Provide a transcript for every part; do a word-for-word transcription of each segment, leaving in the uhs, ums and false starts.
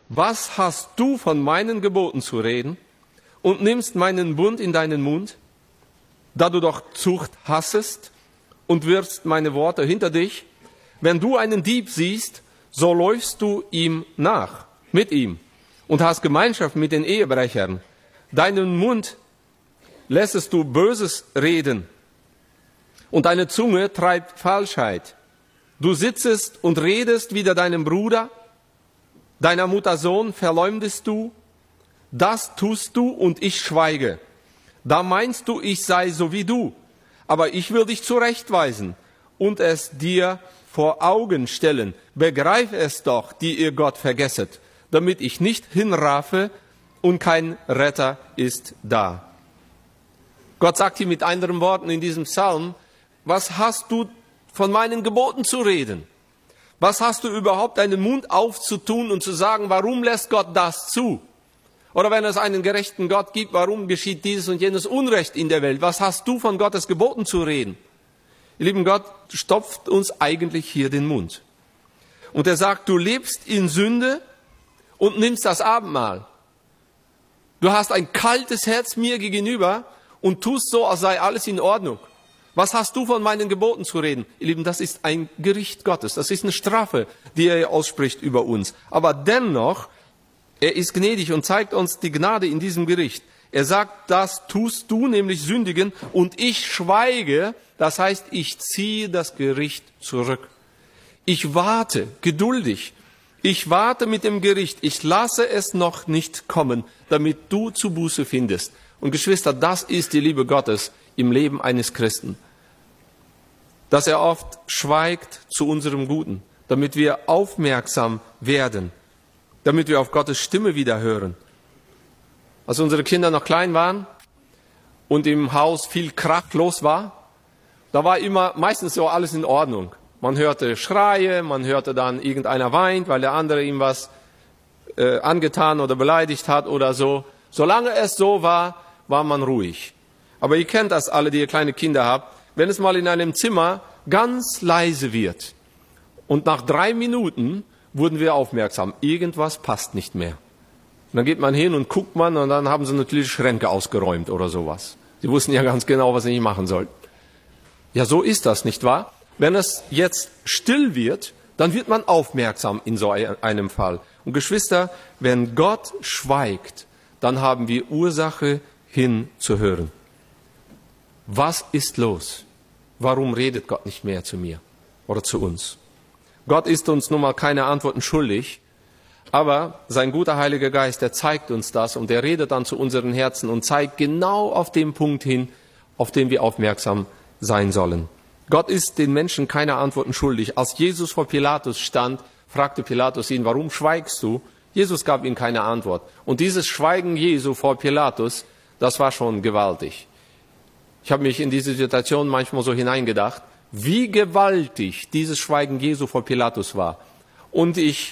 was hast du von meinen Geboten zu reden und nimmst meinen Bund in deinen Mund, da du doch Zucht hassest und wirfst meine Worte hinter dich? Wenn du einen Dieb siehst, so läufst du ihm nach, mit ihm, und hast Gemeinschaft mit den Ehebrechern. Deinen Mund lässest du Böses reden, und deine Zunge treibt Falschheit. Du sitzest und redest wider deinen Bruder, deiner Mutter Sohn verleumdest du, das tust du und ich schweige. Da meinst du, ich sei so wie du, aber ich will dich zurechtweisen und es dir vor Augen stellen. Begreif es doch, die ihr Gott vergesset, damit ich nicht hinrafe und kein Retter ist da. Gott sagt hier mit anderen Worten in diesem Psalm, was hast du von meinen Geboten zu reden? Was hast du überhaupt, deinen Mund aufzutun und zu sagen, warum lässt Gott das zu? Oder wenn es einen gerechten Gott gibt, warum geschieht dieses und jenes Unrecht in der Welt? Was hast du von Gottes Geboten zu reden? Ihr lieben, Gott stopft uns eigentlich hier den Mund. Und er sagt, du lebst in Sünde und nimmst das Abendmahl. Du hast ein kaltes Herz mir gegenüber und tust so, als sei alles in Ordnung. Was hast du von meinen Geboten zu reden? Ihr Lieben, das ist ein Gericht Gottes. Das ist eine Strafe, die er ausspricht über uns. Aber dennoch, er ist gnädig und zeigt uns die Gnade in diesem Gericht. Er sagt, das tust du, nämlich sündigen, und ich schweige, das heißt, ich ziehe das Gericht zurück. Ich warte geduldig. Ich warte mit dem Gericht. Ich lasse es noch nicht kommen, damit du zu Buße findest. Und Geschwister, das ist die Liebe Gottes im Leben eines Christen. Dass er oft schweigt zu unserem Guten, damit wir aufmerksam werden, damit wir auf Gottes Stimme wieder hören. Als unsere Kinder noch klein waren und im Haus viel Krach los war, da war immer meistens so alles in Ordnung. Man hörte Schreie, man hörte dann, irgendeiner weint, weil der andere ihm was äh, angetan oder beleidigt hat oder so. Solange es so war, war man ruhig. Aber ihr kennt das alle, die ihr kleine Kinder habt, wenn es mal in einem Zimmer ganz leise wird und nach drei Minuten wurden wir aufmerksam, irgendwas passt nicht mehr. Und dann geht man hin und guckt man und dann haben sie natürlich Schränke ausgeräumt oder sowas. Sie wussten ja ganz genau, was sie nicht machen sollten. Ja, so ist das, nicht wahr? Wenn es jetzt still wird, dann wird man aufmerksam in so einem Fall. Und Geschwister, wenn Gott schweigt, dann haben wir Ursache hinzuhören. Was ist los? Warum redet Gott nicht mehr zu mir oder zu uns? Gott ist uns nun mal keine Antworten schuldig, aber sein guter Heiliger Geist, der zeigt uns das und der redet dann zu unseren Herzen und zeigt genau auf den Punkt hin, auf den wir aufmerksam sein sollen. Gott ist den Menschen keine Antworten schuldig. Als Jesus vor Pilatus stand, fragte Pilatus ihn, warum schweigst du? Jesus gab ihm keine Antwort. Und dieses Schweigen Jesu vor Pilatus, das war schon gewaltig. Ich habe mich in diese Situation manchmal so hineingedacht, wie gewaltig dieses Schweigen Jesu vor Pilatus war. Und ich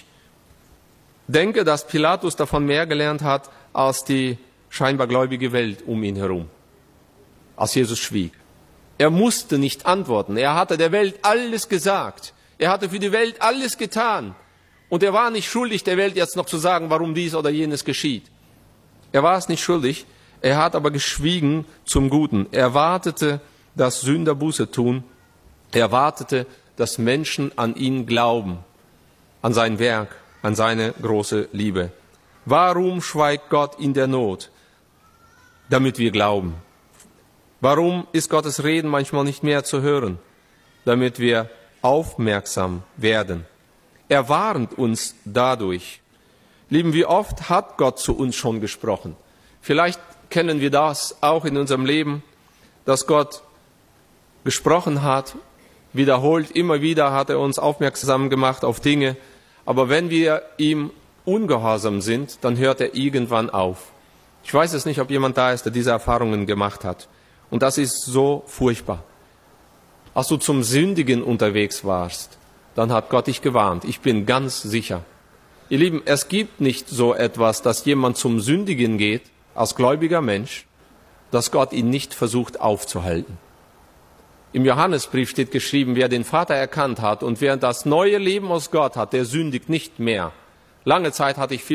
denke, dass Pilatus davon mehr gelernt hat als die scheinbar gläubige Welt um ihn herum, als Jesus schwieg. Er musste nicht antworten. Er hatte der Welt alles gesagt. Er hatte für die Welt alles getan. Und er war nicht schuldig, der Welt jetzt noch zu sagen, warum dies oder jenes geschieht. Er war es nicht schuldig. Er hat aber geschwiegen zum Guten. Er wartete, dass Sünder Buße tun. Er wartete, dass Menschen an ihn glauben, an sein Werk, an seine große Liebe. Warum schweigt Gott in der Not? Damit wir glauben. Warum ist Gottes Reden manchmal nicht mehr zu hören? Damit wir aufmerksam werden. Er warnt uns dadurch. Lieben, wie oft hat Gott zu uns schon gesprochen? Vielleicht kennen wir das auch in unserem Leben, dass Gott gesprochen hat, wiederholt, immer wieder hat er uns aufmerksam gemacht auf Dinge. Aber wenn wir ihm ungehorsam sind, dann hört er irgendwann auf. Ich weiß es nicht, ob jemand da ist, der diese Erfahrungen gemacht hat. Und das ist so furchtbar. Als du zum Sündigen unterwegs warst, dann hat Gott dich gewarnt. Ich bin ganz sicher. Ihr Lieben, es gibt nicht so etwas, dass jemand zum Sündigen geht, als gläubiger Mensch, dass Gott ihn nicht versucht aufzuhalten. Im Johannesbrief steht geschrieben, wer den Vater erkannt hat und wer das neue Leben aus Gott hat, der sündigt nicht mehr. Lange Zeit hatte ich viel